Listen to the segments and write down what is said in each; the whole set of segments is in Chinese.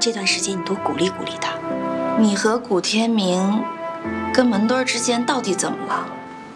这段时间你多鼓励鼓励他。你和古天明跟门墩之间到底怎么了？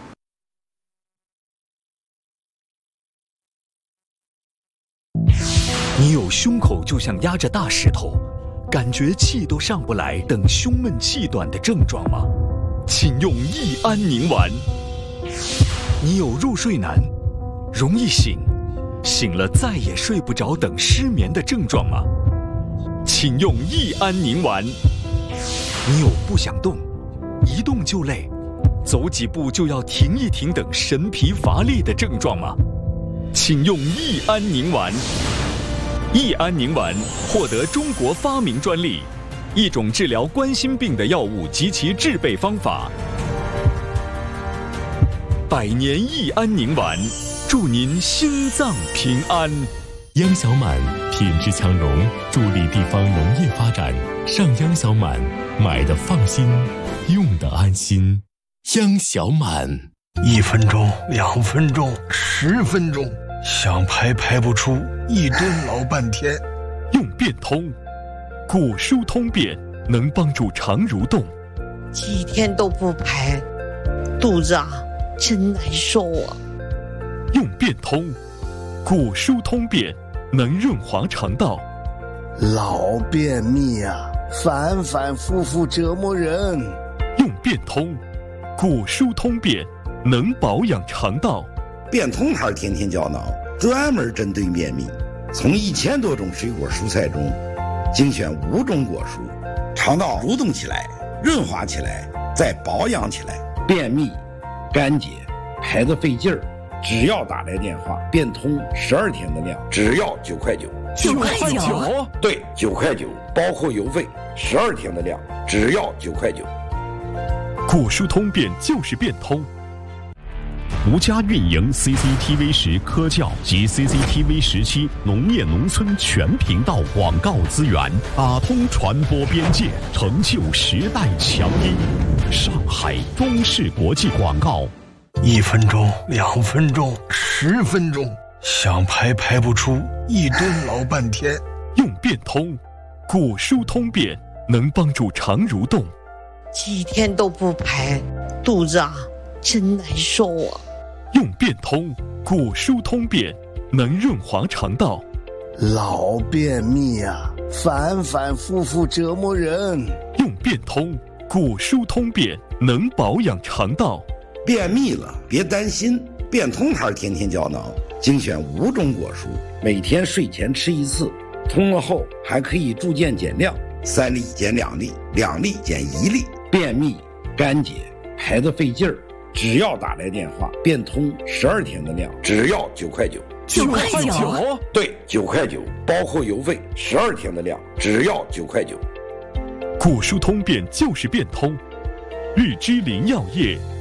你有胸口就像压着大石头，感觉气都上不来等胸闷气短的症状吗？请用益安宁丸。你有入睡难，容易醒，醒了再也睡不着等失眠的症状吗？请用益安宁丸。你有不想动，一动就累，走几步就要停一停等神疲乏力的症状吗？请用益安宁丸。益安宁丸获得中国发明专利，一种治疗冠心病的药物及其制备方法。100年益安宁丸，祝您心脏平安。 央小满品质强农，助力地方农业发展。上央小满，买的放心，用的安心。央小满 ，1分钟、2分钟、10分钟，想排排不出，一蹲老半天。 用变通，骨疏通便，能帮助肠蠕动。 几天都不排，肚子真难受啊。 用变通，骨疏通便，能润滑肠道。 老便秘反反复复折磨人。 用变通，骨疏通便，能保养肠道。 变通牌天天胶囊专门针对便秘，从1000多种水果蔬菜中精选5种果蔬，肠道蠕动起来，润滑起来，再保养起来。便秘、干结、排得费劲儿，只要打来电话，变通12天的量，只要9块9。 9块9？ 对，9块9，包括邮费，12天的量，只要9块9。 骨疏通便就是变通。 独家运营 CCTV10科教及 CCTV17农业农村全频道广告资源，打通传播边界，成就时代强音。上海中视国际广告。 1分钟、2分钟、10分钟，想排排不出，一蹲老半天。 用变通，骨疏通便，能帮助肠蠕动。 几天都不排，肚子真难受啊。 用变通，骨疏通便，能润滑肠道。 老便秘反反复复折磨人。 用变通，骨疏通便，能保养肠道。 便秘了别担心，变通牌天天胶囊精选5种果蔬，每天睡前吃1次，通了后还可以逐渐减量，3粒减2粒，2粒减1粒。便秘、干结、排得费劲儿，只要打来电话，变通12天的量，只要9块9。 9块9？ 对，9块9，包括邮费，12天的量，只要9块9。 骨疏通便就是变通。日之林药业